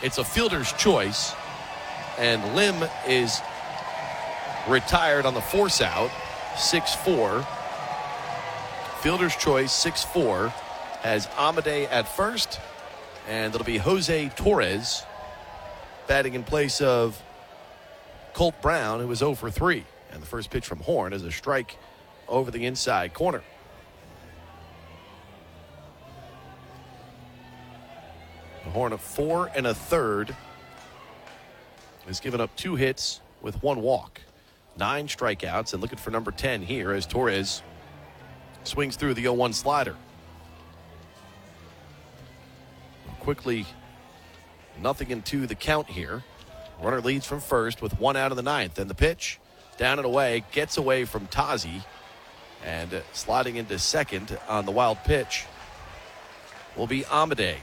It's a fielder's choice, and Lim is retired on the force out, 6-4. Fielder's choice, 6-4, has Amade at first, and it'll be Jose Torres batting in place of Colt Brown, who was 0 for 3. And the first pitch from Horn is a strike over the inside corner. Horn, 4 1/3, has given up 2 hits with 1 walk. 9 strikeouts, and looking for number 10 here as Torres swings through the 0-1 slider. Quickly, nothing into the count here. Runner leads from first with 1 out of the 9th, and the pitch down and away, gets away from Tazi, and sliding into second on the wild pitch will be Amade.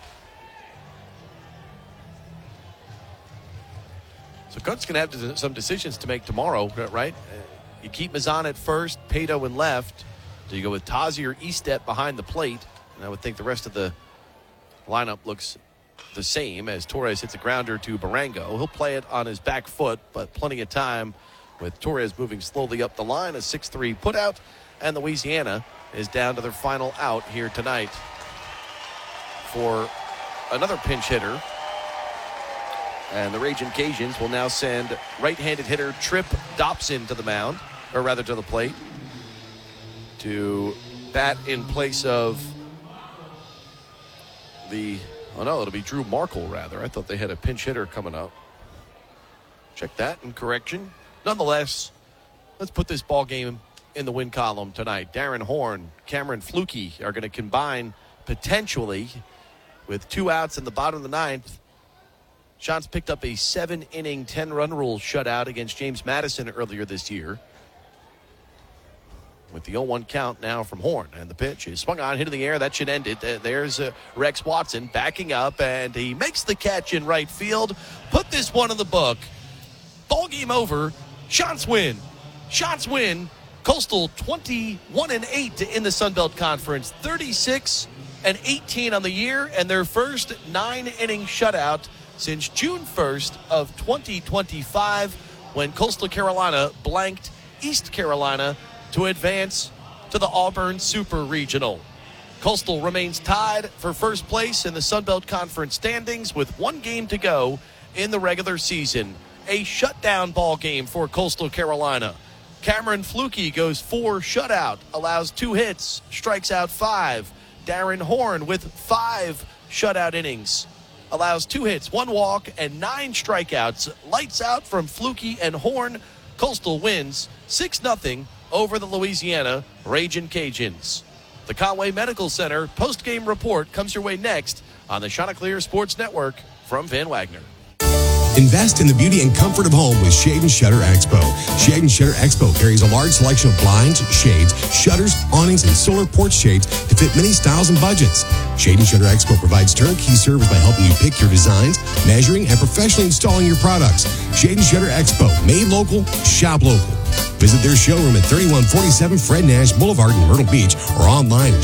So Cubs can have some decisions to make tomorrow, right? You keep Mazan at first, Pato in left. Do you go with Tazi or Estep behind the plate? And I would think the rest of the lineup looks the same as Torres hits a grounder to Barango. He'll play it on his back foot, but plenty of time with Torres moving slowly up the line. A 6-3 putout, and Louisiana is down to their final out here tonight for another pinch hitter. And the Raging Cajuns will now send right-handed hitter Trip Dobson to the mound, or rather to the plate, to bat in place of it'll be Drew Markle, rather. I thought they had a pinch hitter coming up. Check that in correction. Nonetheless, let's put this ball game in the win column tonight. Darren Horn, Cameron Flukie are going to combine potentially with 2 outs in the bottom of the 9th. Shots picked up a 7-inning, 10-run rule shutout against James Madison earlier this year. With the 0-1 count now from Horn. And the pitch is swung on, hit in the air. That should end it. There's Rex Watson backing up, and he makes the catch in right field. Put this one in the book. Ball game over. Shots win. Shots win. Coastal 21-8 in the Sun Belt Conference. 36-18 on the year, and their first 9-inning shutout since June 1st of 2025, when Coastal Carolina blanked East Carolina to advance to the Auburn Super Regional. Coastal remains tied for first place in the Sun Belt Conference standings with 1 game to go in the regular season. A shutdown ball game for Coastal Carolina. Cameron Flukie goes 4 shutout, allows 2 hits, strikes out 5. Darren Horn with 5 shutout innings, allows 2 hits, 1 walk, and 9 strikeouts. Lights out from Flukie and Horn. Coastal wins 6-0 over the Louisiana Raging Cajuns. The Conway Medical Center post-game report comes your way next on the Chanticleer Sports Network from Van Wagner. Invest in the beauty and comfort of home with Shade & Shutter Expo. Shade & Shutter Expo carries a large selection of blinds, shades, shutters, awnings, and solar porch shades to fit many styles and budgets. Shade & Shutter Expo provides turnkey service by helping you pick your designs, measuring, and professionally installing your products. Shade & Shutter Expo, made local, shop local. Visit their showroom at 3147 Fred Nash Boulevard in Myrtle Beach or online at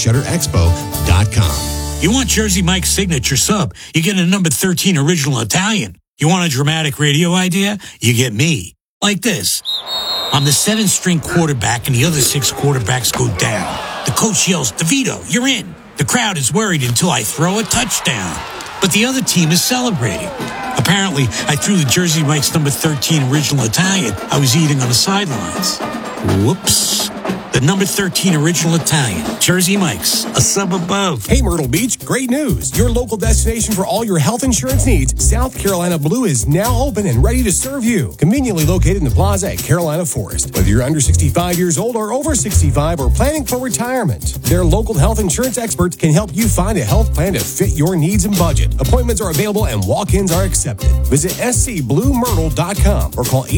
shadeandshutterexpo.com. You want Jersey Mike's signature sub? You get a number 13 original Italian. You want a dramatic radio idea? You get me. Like this. I'm the 7th-string quarterback, and the other 6 quarterbacks go down. The coach yells, DeVito, you're in. The crowd is worried until I throw a touchdown. But the other team is celebrating. Apparently, I threw the Jersey Mike's number 13 original Italian I was eating on the sidelines. Whoops. The number 13 original Italian, Jersey Mike's, a sub above. Hey, Myrtle Beach, great news. Your local destination for all your health insurance needs, South Carolina Blue is now open and ready to serve you. Conveniently located in the plaza at Carolina Forest. Whether you're under 65 years old or over 65 or planning for retirement, their local health insurance experts can help you find a health plan to fit your needs and budget. Appointments are available and walk-ins are accepted. Visit scbluemyrtle.com or call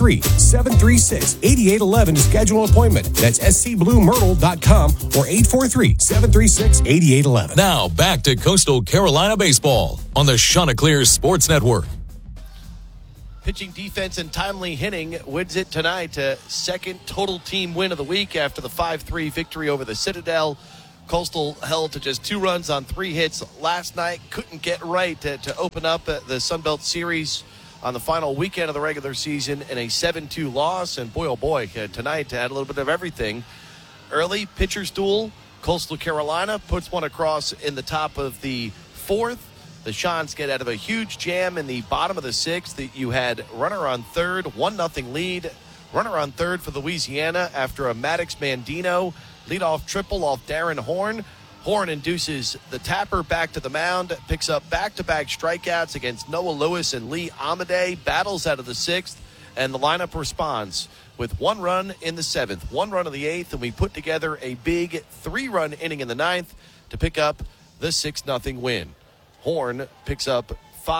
843-736-8811 to schedule an appointment. That's scbluemyrtle.com or 843-736-8811. Now back to Coastal Carolina baseball on the Chanticleer Sports Network. Pitching, defense, and timely hitting wins it tonight. Second total team win of the week after the 5-3 victory over the Citadel. Coastal held to just 2 runs on 3 hits last night. Couldn't get right to open up the Sunbelt Series on the final weekend of the regular season in a 7-2 loss. And boy, oh boy, tonight to add a little bit of everything. Early pitcher's duel. Coastal Carolina puts one across in the top of the 4th. The Shants get out of a huge jam in the bottom of the 6th. You had runner on third, 1-0 lead. Runner on third for Louisiana after a Maddox Mandino leadoff triple off Darren Horn. Horn induces the tapper back to the mound, picks up back-to-back strikeouts against Noah Lewis and Lee Amadei, battles out of the 6th, and the lineup responds with 1 run in the 7th, 1 run in the 8th, and we put together a big 3-run inning in the 9th to pick up the 6-0 win. Horn picks up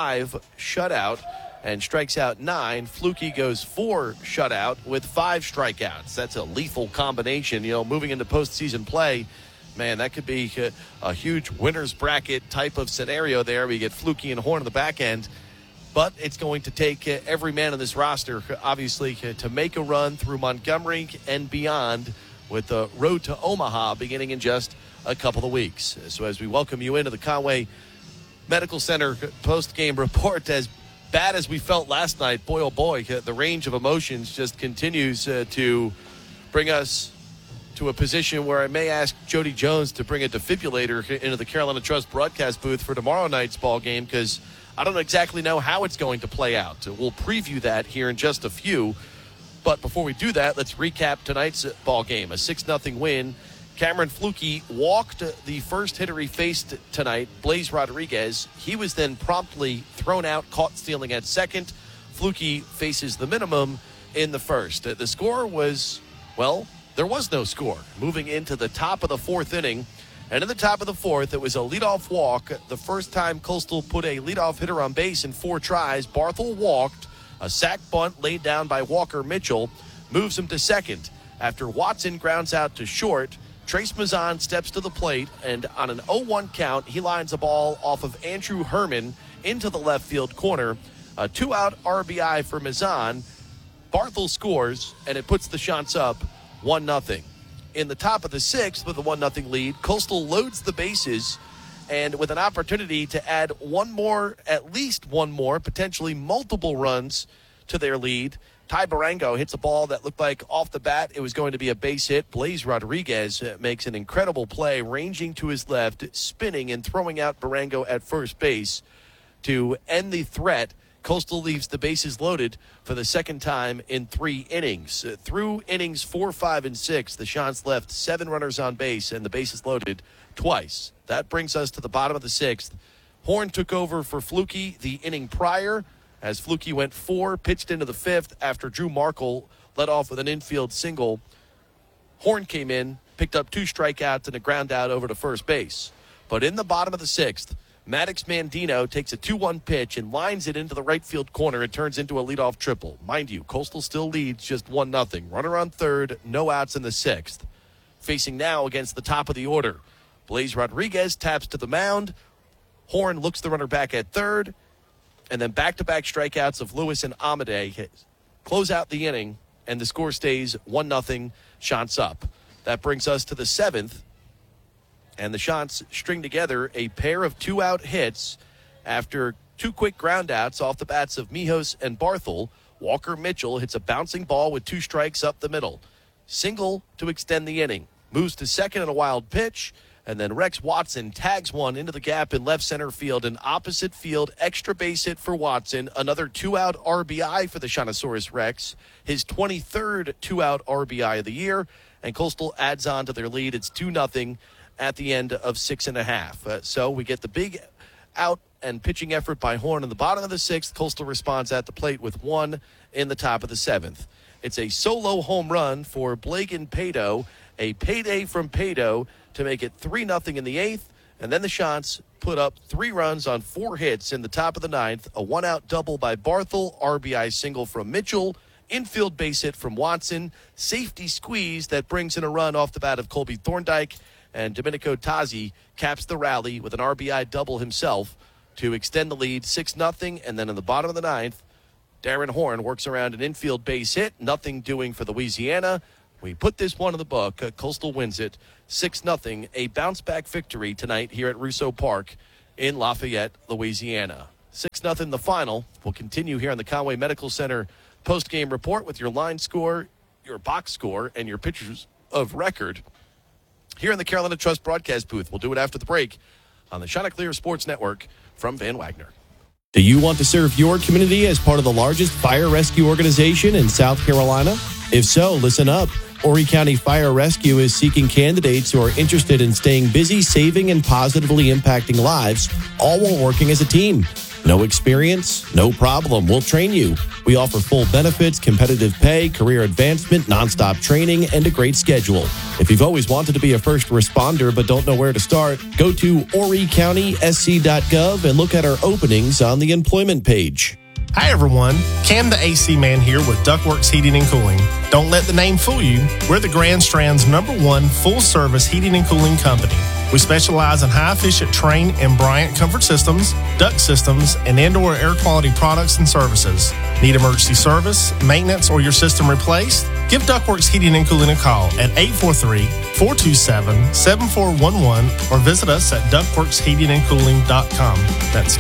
5 shutout and strikes out 9. Fluky goes 4 shutout with 5 strikeouts. That's a lethal combination. Moving into postseason play, man, that could be a huge winner's bracket type of scenario there. We get Fluky and Horn on the back end. But it's going to take every man on this roster, obviously, to make a run through Montgomery and beyond, with the road to Omaha beginning in just a couple of weeks. So as we welcome you into the Conway Medical Center post-game report, as bad as we felt last night, boy, oh boy, the range of emotions just continues to bring us to a position where I may ask Jody Jones to bring a defibrillator into the Carolina Trust broadcast booth for tomorrow night's ball game, because I don't exactly know how it's going to play out. We'll preview that here in just a few. But before we do that, let's recap tonight's ball game. A 6-0 win. Cameron Fluky walked the first hitter he faced tonight, Blaze Rodriguez. He was then promptly thrown out, caught stealing at second. Fluky faces the minimum in the first. The score was, well, there was no score. Moving into the top of the 4th inning. And in the top of the 4th, it was a leadoff walk. The first time Coastal put a leadoff hitter on base in 4 tries. Barthel walked. A sac bunt laid down by Walker Mitchell moves him to second. After Watson grounds out to short, Trace Mazan steps to the plate, and on an 0-1 count, he lines a ball off of Andrew Herman into the left field corner. A 2-out RBI for Mazan. Barthel scores, and it puts the Shants up 1-0. In the top of the 6th with a 1-0 lead, Coastal loads the bases, and with an opportunity to add at least one more, potentially multiple runs to their lead, Ty Barango hits a ball that looked like off the bat it was going to be a base hit. Blaze Rodriguez makes an incredible play, ranging to his left, spinning and throwing out Barango at first base to end the threat. Coastal leaves the bases loaded for the second time in 3 innings. Through innings 4, 5, and 6, the Shants left 7 runners on base and the bases loaded twice. That brings us to the bottom of the 6th. Horn took over for Fluky the inning prior, as Fluky went 4, pitched into the 5th after Drew Markle led off with an infield single. Horn came in, picked up 2 strikeouts and a ground out over to first base. But in the bottom of the 6th, Maddox Mandino takes a 2-1 pitch and lines it into the right field corner. It turns into a leadoff triple. Mind you, Coastal still leads just 1-0. Runner on third, no outs in the 6th. Facing now against the top of the order, Blaze Rodriguez taps to the mound. Horn looks the runner back at third. And then back-to-back strikeouts of Lewis and Amadei close out the inning, and the score stays 1-0, Shants up. That brings us to the 7th, and the Shants string together a pair of 2-out hits after 2 quick groundouts off the bats of Mijos and Barthel. Walker Mitchell hits a bouncing ball with 2 strikes up the middle. Single to extend the inning. Moves to second on a wild pitch. And then Rex Watson tags one into the gap in left center field. An opposite field extra base hit for Watson. Another 2-out RBI for the Shontosaurus Rex. His 23rd 2-out RBI of the year. And Coastal adds on to their lead. It's 2-0 at the end of 6.5. So we get the big out and pitching effort by Horn in the bottom of the 6th. Coastal responds at the plate with 1 in the top of the 7th. It's a solo home run for Blagan Pado. A payday from Pado to make it 3-0 in the 8th. And then the Shants put up 3 runs on 4 hits in the top of the 9th. A 1-out double by Barthel, RBI single from Mitchell, infield base hit from Watson, safety squeeze that brings in a run off the bat of Colby Thorndike, and Domenico Tazi caps the rally with an RBI double himself to extend the lead 6-0. And then in the bottom of the 9th, Darren Horn works around an infield base hit, nothing doing for Louisiana. We put this one in the book. Coastal wins it 6-0, a bounce-back victory tonight here at Russo Park in Lafayette, Louisiana. 6-0 the final. We'll continue here on the Conway Medical Center post-game report with your line score, your box score, and your pictures of record here in the Carolina Trust broadcast booth. We'll do it after the break on the Chanticleer Sports Network from Van Wagner. Do you want to serve your community as part of the largest fire rescue organization in South Carolina? If so, listen up. Horry County Fire Rescue is seeking candidates who are interested in staying busy, saving, and positively impacting lives, all while working as a team. No experience? No problem. We'll train you. We offer full benefits, competitive pay, career advancement, nonstop training, and a great schedule. If you've always wanted to be a first responder but don't know where to start, go to horrycountysc.gov and look at our openings on the employment page. Hi everyone, Cam the AC Man here with Ductworks Heating and Cooling. Don't let the name fool you. We're the Grand Strand's #1 full-service heating and cooling company. We specialize in high-efficient Trane and Bryant comfort systems, duct systems, and indoor air quality products and services. Need emergency service, maintenance, or your system replaced? Give Ductworks Heating and Cooling a call at 843-427-7411 or visit us at ductworksheatingandcooling.com. That's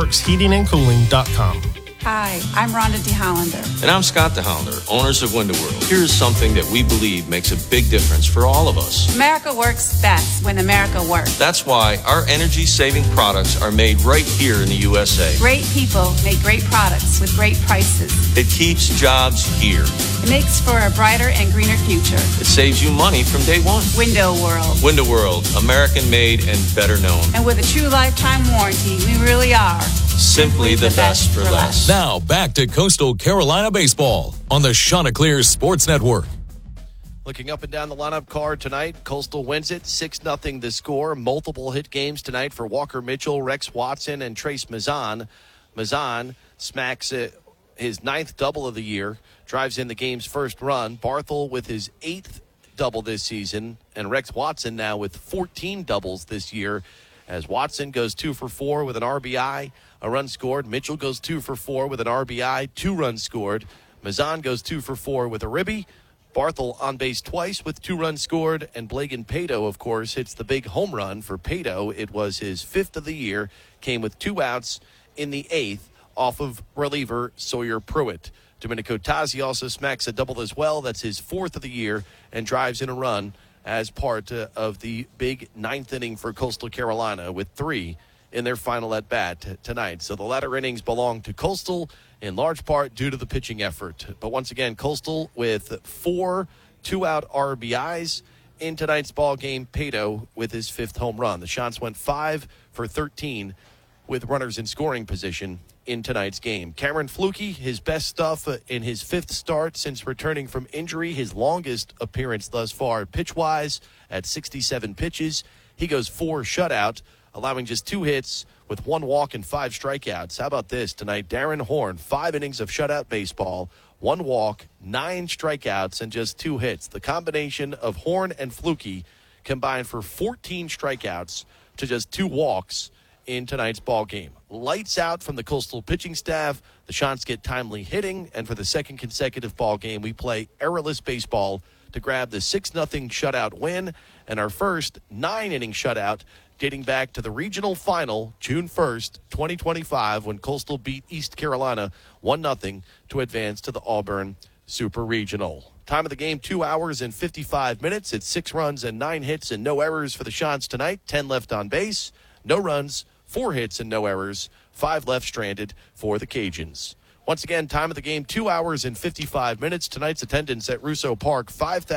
ductworksheatingandcooling.com. Hi, I'm Rhonda DeHollander. And I'm Scott DeHollander, owners of Window World. Here's something that we believe makes a big difference for all of us. America works best when America works. That's why our energy-saving products are made right here in the USA. Great people make great products with great prices. It keeps jobs here. It makes for a brighter and greener future. It saves you money from day one. Window World. Window World, American-made and better known. And with a true lifetime warranty, we really are simply the best for less. Now, back to Coastal Carolina baseball on the Chanticleer Sports Network. Looking up and down the lineup card tonight, Coastal wins it 6-0 the score. Multiple hit games tonight for Walker Mitchell, Rex Watson, and Trace Mazan. Mazan smacks his 9th double of the year, drives in the game's first run. Barthel with his 8th double this season, and Rex Watson now with 14 doubles this year, as Watson goes 2 for 4 with an RBI, a run scored. Mitchell goes 2 for 4 with an RBI, 2 runs scored. Mazan goes 2 for 4 with a ribby. Barthel on base twice with 2 runs scored. And Blagan Pato, of course, hits the big home run for Pato. It was his 5th of the year. Came with 2 outs in the 8th off of reliever Sawyer Pruitt. Domenico Tazzi also smacks a double as well. That's his 4th of the year and drives in a run as part of the big 9th inning for Coastal Carolina with 3 in their final at-bat tonight. So the latter innings belong to Coastal in large part due to the pitching effort. But once again, Coastal with 4 2-out RBIs in tonight's ball game. Pato with his 5th home run. The Chants went 5 for 13 with runners in scoring position in tonight's game. Cameron Fluke, his best stuff in his 5th start since returning from injury, his longest appearance thus far pitch-wise at 67 pitches. He goes 4 shutout, allowing just 2 hits with 1 walk and 5 strikeouts. How about this tonight? Darren Horn, 5 innings of shutout baseball, 1 walk, 9 strikeouts, and just 2 hits. The combination of Horn and Fluke combined for 14 strikeouts to just 2 walks in tonight's ball game. Lights out from the Coastal pitching staff. The Chants get timely hitting, and for the second consecutive ball game, we play errorless baseball to grab the 6-0 shutout win and our first 9-inning shutout dating back to the regional final June 1st, 2025, when Coastal beat East Carolina 1-0 to advance to the Auburn Super Regional. Time of the game, 2 hours and 55 minutes. It's 6 runs and 9 hits and no errors for the Chants tonight. 10 left on base, no runs, 4 hits and no errors, 5 left stranded for the Cajuns. Once again, time of the game, 2 hours and 55 minutes. Tonight's attendance at Russo Park,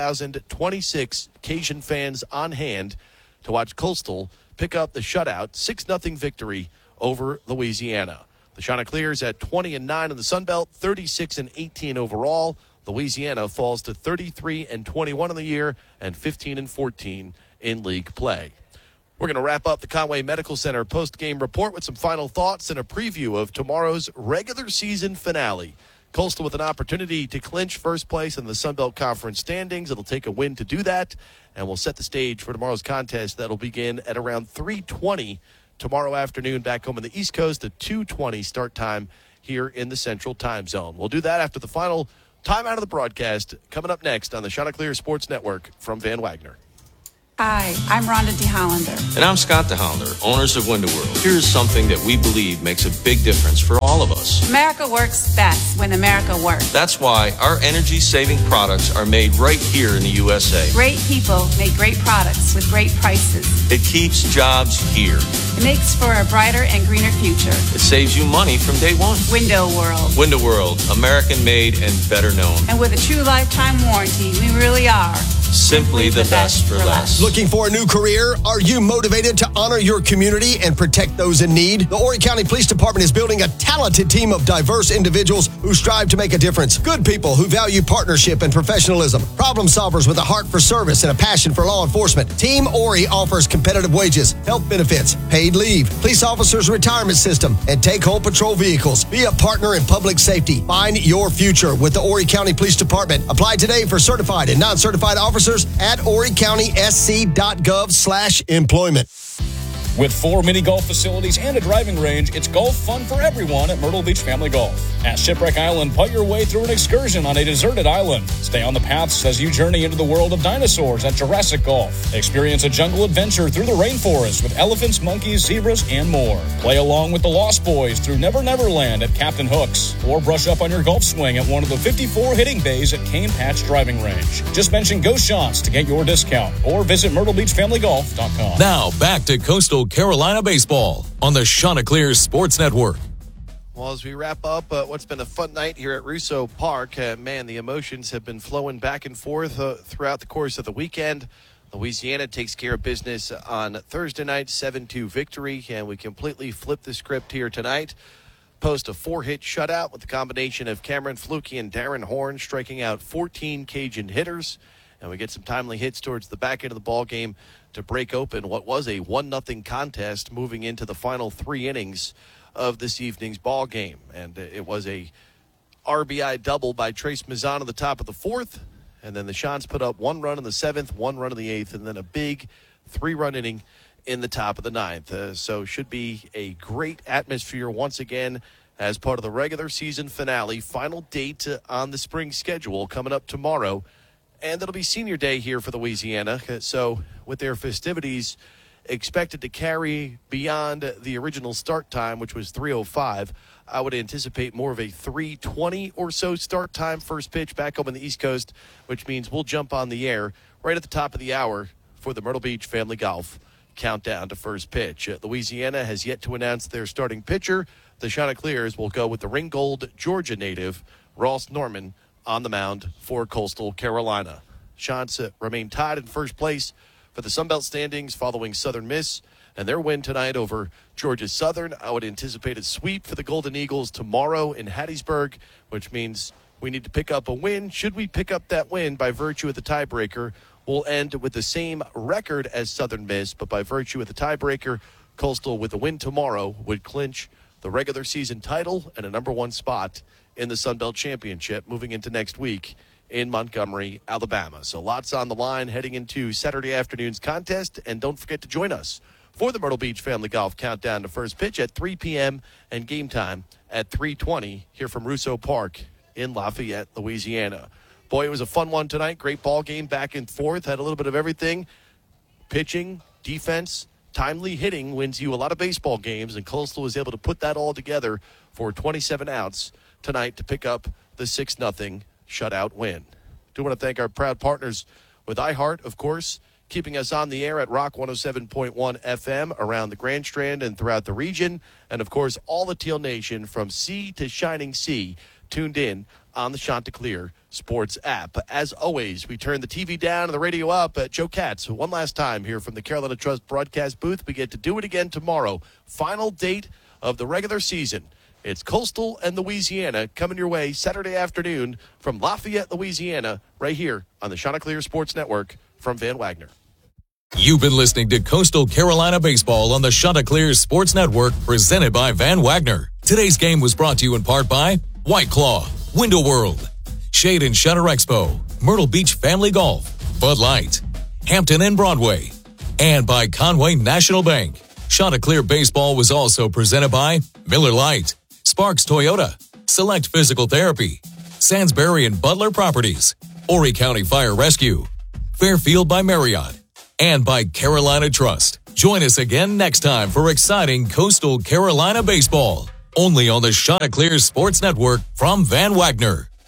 5,026 Cajun fans on hand to watch Coastal pick up the shutout 6-0 victory over Louisiana. The Chanticleers at 20-9 in the Sun Belt, 36-18 overall. Louisiana falls to 33-21 in the year and 15-14 in league play. We're going to wrap up the Conway Medical Center post-game report with some final thoughts and a preview of tomorrow's regular season finale. Coastal with an opportunity to clinch first place in the Sun Belt Conference standings. It'll take a win to do that, and we'll set the stage for tomorrow's contest. That'll begin at around 3:20 tomorrow afternoon back home on the East Coast, a 2:20 start time here in the Central Time Zone. We'll do that after the final Time out of the broadcast. Coming up next on the Chanticleer Sports Network from Van Wagner. Hi, I'm Rhonda DeHollander. And I'm Scott DeHollander, owners of Window World. Here's something that we believe makes a big difference for all of us. America works best when America works. That's why our energy-saving products are made right here in the USA. Great people make great products with great prices. It keeps jobs here. It makes for a brighter and greener future. It saves you money from day one. Window World. Window World, American-made and better known. And with a true lifetime warranty, we really are Simply the best for less. Looking for a new career? Are you motivated to honor your community and protect those in need? The Horry County Police Department is building a talented team of diverse individuals who strive to make a difference. Good people who value partnership and professionalism. Problem solvers with a heart for service and a passion for law enforcement. Team Horry offers competitive wages, health benefits, paid leave, police officers' retirement system, and take-home patrol vehicles. Be a partner in public safety. Find your future with the Horry County Police Department. Apply today for certified and non-certified officers at horrycountysc.gov/employment. With 4 mini golf facilities and a driving range, it's golf fun for everyone at Myrtle Beach Family Golf. At Shipwreck Island, putt your way through an excursion on a deserted island. Stay on the paths as you journey into the world of dinosaurs at Jurassic Golf. Experience a jungle adventure through the rainforest with elephants, monkeys, zebras, and more. Play along with the Lost Boys through Never Never Land at Captain Hooks. Or brush up on your golf swing at one of the 54 hitting bays at Cane Patch Driving Range. Just mention Go Shots to get your discount or visit MyrtleBeachFamilyGolf.com. Now back to Coastal Carolina baseball on the Chanticleer Sports Network. Well, as we wrap up what's been a fun night here at Russo Park, man, the emotions have been flowing back and forth throughout the course of the weekend. Louisiana takes care of business on Thursday night, 7-2 victory, and we completely flipped the script here tonight. Post a 4-hit shutout with the combination of Cameron Fluke and Darren Horn striking out 14 Cajun hitters, and we get some timely hits towards the back end of the ball game to break open what was a 1-0 contest moving into the final 3 innings of this evening's ball game. And it was a RBI double by Trace Mazan at the top of the 4th, and then the Shants put up 1 run in the 7th, 1 run in the 8th, and then a big 3-run inning in the top of the 9th. So should be a great atmosphere once again as part of the regular season finale. Final date on the spring schedule coming up tomorrow. And it'll be senior day here for Louisiana. So with their festivities expected to carry beyond the original start time, which was 3:05, I would anticipate more of a 3:20 or so start time, first pitch back home on the East Coast, which means we'll jump on the air right at the top of the hour for the Myrtle Beach Family Golf countdown to first pitch. Louisiana has yet to announce their starting pitcher. The Chanticleers will go with the Ringgold, Georgia native, Ross Norman, on the mound for Coastal Carolina. Shants remain tied in first place for the Sunbelt standings following Southern Miss and their win tonight over Georgia Southern. I would anticipate a sweep for the Golden Eagles tomorrow in Hattiesburg, which means we need to pick up a win. Should we pick up that win by virtue of the tiebreaker, we'll end with the same record as Southern Miss, but by virtue of the tiebreaker, Coastal with a win tomorrow would clinch the regular season title and a number 1 spot in the Sunbelt Championship moving into next week in Montgomery, Alabama. So lots on the line heading into Saturday afternoon's contest. And don't forget to join us for the Myrtle Beach Family Golf countdown to first pitch at 3 p.m. and game time at 3:20 here from Russo Park in Lafayette, Louisiana. Boy, it was a fun one tonight. Great ball game back and forth. Had a little bit of everything. Pitching, defense, timely hitting wins you a lot of baseball games, and Coastal was able to put that all together for 27 outs tonight to pick up the 6-0 shutout win. Do want to thank our proud partners with iHeart, of course, keeping us on the air at Rock 107.1 FM around the Grand Strand and throughout the region. And, of course, all the Teal Nation from sea to shining sea tuned in on the Chanticleer Sports app. As always, we turn the TV down and the radio up. Joe Katz, one last time here from the Carolina Trust broadcast booth. We get to do it again tomorrow. Final date of the regular season. It's Coastal and Louisiana coming your way Saturday afternoon from Lafayette, Louisiana, right here on the Chanticleer Sports Network from Van Wagner. You've been listening to Coastal Carolina Baseball on the Chanticleer Sports Network, presented by Van Wagner. Today's game was brought to you in part by White Claw, Window World, Shade and Shutter Expo, Myrtle Beach Family Golf, Bud Light, Hampton and Broadway, and by Conway National Bank. Chanticleer Baseball was also presented by Miller Lite, Sparks Toyota, Select Physical Therapy, Sansbury and Butler Properties, Horry County Fire Rescue, Fairfield by Marriott, and by Carolina Trust. Join us again next time for exciting Coastal Carolina baseball, only on the Chanticleer Sports Network from Van Wagner.